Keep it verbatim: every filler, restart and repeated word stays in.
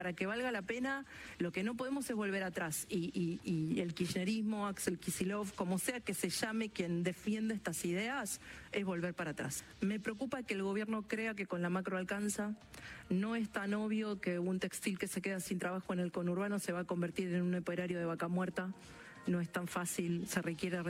Para que valga la pena, lo que no podemos es volver atrás. Y, y, y el kirchnerismo, Axel Kicillof, como sea que se llame quien defiende estas ideas, es volver para atrás. Me preocupa que el gobierno crea que con la macro alcanza. No es tan obvio que un textil que se queda sin trabajo en el conurbano se va a convertir en un operario de vaca muerta. No es tan fácil, se requiere